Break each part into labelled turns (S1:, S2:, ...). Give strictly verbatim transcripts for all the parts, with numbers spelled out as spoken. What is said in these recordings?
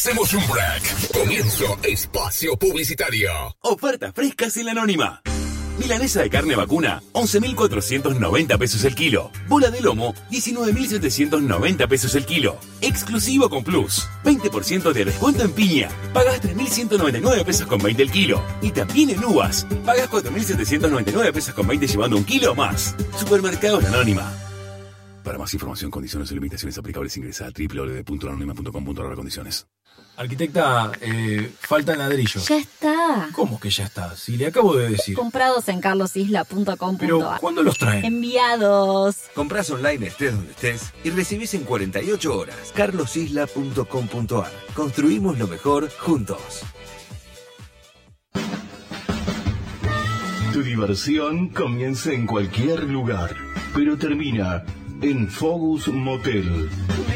S1: Hacemos un break. Comienzo espacio publicitario.
S2: Ofertas frescas en la Anónima. Milanesa de carne vacuna, once mil cuatrocientos noventa pesos el kilo. Bola de lomo, diecinueve mil setecientos noventa pesos el kilo. Exclusivo con Plus. veinte por ciento de descuento en piña. Pagas tres mil ciento noventa y nueve pesos con veinte el kilo. Y también en uvas. Pagas cuatro mil setecientos noventa y nueve pesos con veinte llevando un kilo o más. Supermercados La Anónima. Para más información, condiciones y limitaciones aplicables, ingresa a doble u doble u doble u punto la anónima punto com punto a r condiciones.
S3: Arquitecta, eh, faltan ladrillos.
S4: Ya está.
S3: ¿Cómo que ya está? Si le acabo de decir.
S4: Comprados en carlos isla punto com punto a r.
S3: Pero, ¿cuándo los traen?
S4: Enviados.
S5: Comprás online estés donde estés y recibís en cuarenta y ocho horas. carlos isla punto com punto a r. Construimos lo mejor juntos.
S6: Tu diversión comienza en cualquier lugar, pero termina en Focus Motel.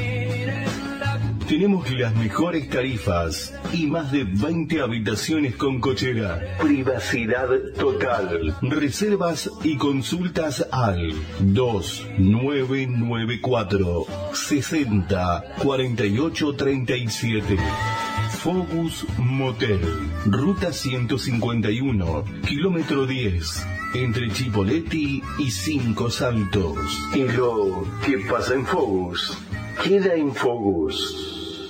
S6: Tenemos las mejores tarifas y más de veinte habitaciones con cochera. Privacidad total. Reservas y consultas al dos nueve nueve cuatro sesenta cuarenta y ocho treinta y siete. Focus Motel, ruta ciento cincuenta y uno, kilómetro diez, entre Chipoleti y Cinco Saltos. Y lo que pasa en Focus, queda en Focus.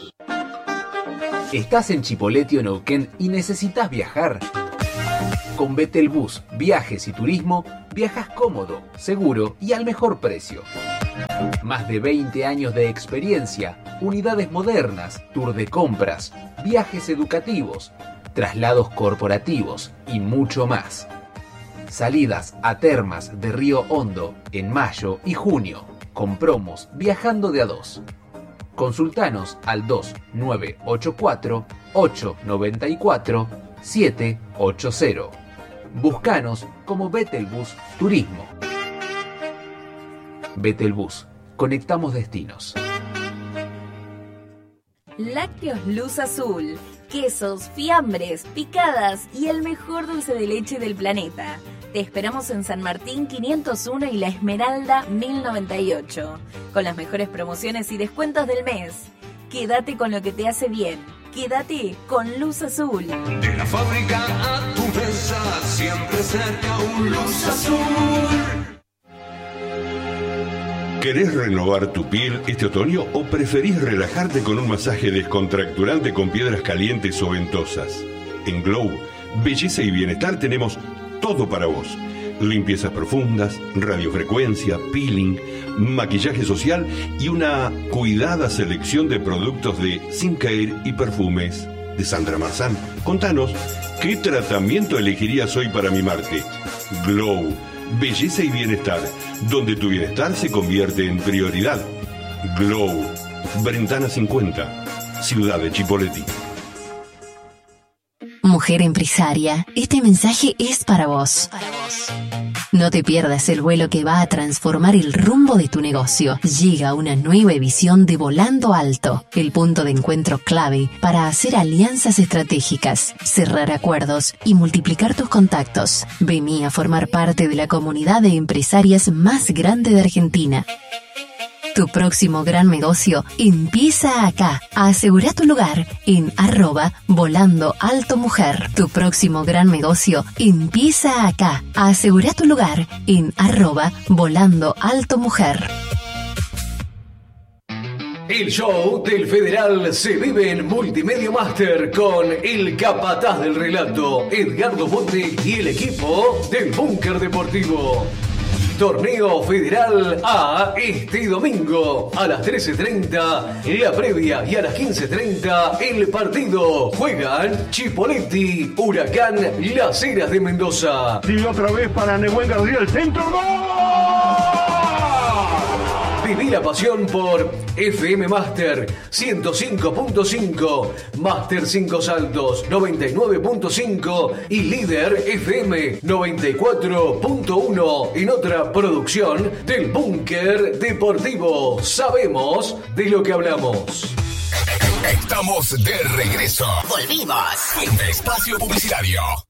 S7: ¿Estás en Chipoleti o Neuquén y necesitas viajar? Con Betelbus, viajes y turismo, viajas cómodo, seguro y al mejor precio. Más de veinte años de experiencia, unidades modernas, tour de compras, viajes educativos, traslados corporativos y mucho más. Salidas a termas de Río Hondo en mayo y junio, con promos viajando de a dos. Consultanos al dos nueve ocho cuatro ocho nueve cuatro siete ocho cero. Búscanos como Betelbus Turismo. Betelbus, conectamos destinos.
S8: Lácteos Luz Azul, quesos, fiambres, picadas y el mejor dulce de leche del planeta. Te esperamos en San Martín quinientos uno y La Esmeralda mil noventa y ocho, con las mejores promociones y descuentos del mes. Quédate con lo que te hace bien. Quédate con Luz Azul.
S9: De la fábrica a tu mesa, siempre cerca un Luz Azul.
S10: ¿Querés renovar tu piel este otoño o preferís relajarte con un masaje descontracturante con piedras calientes o ventosas? En Glow, Belleza y Bienestar tenemos todo para vos. Limpiezas profundas, radiofrecuencia, peeling, maquillaje social y una cuidada selección de productos de skincare y perfumes. De Sandra Marzán, contanos, ¿qué tratamiento elegirías hoy para mimarte? Glow, Belleza y Bienestar, donde tu bienestar se convierte en prioridad. Glow, Brentana cincuenta, Ciudad de Chipoleti.
S11: Mujer empresaria, este mensaje es para vos. Para vos. No te pierdas el vuelo que va a transformar el rumbo de tu negocio. Llega una nueva edición de Volando Alto, el punto de encuentro clave para hacer alianzas estratégicas, cerrar acuerdos y multiplicar tus contactos. Vení a formar parte de la comunidad de empresarias más grande de Argentina. Tu próximo gran negocio empieza acá. Asegura tu lugar en arroba Volando Alto Mujer. Tu próximo gran negocio empieza acá. Asegura tu lugar en arroba Volando Alto Mujer.
S12: El show del Federal se vive en Multimedia Master con el capataz del relato, Edgardo Monte, y el equipo del Búnker Deportivo. Torneo Federal A este domingo a las trece treinta, la previa, y a las quince treinta el partido. Juegan Chipoleti, Huracán, Las Heras de Mendoza.
S13: Y otra vez para Nehuen García, el centro, ¡gol!
S12: Viví la pasión por F M Master ciento cinco punto cinco, Master Cinco Saltos noventa y nueve punto cinco y Líder F M noventa y cuatro punto uno en otra producción del Búnker Deportivo. Sabemos de lo que hablamos.
S1: Estamos de regreso.
S14: Volvimos.
S1: Fin de espacio publicitario.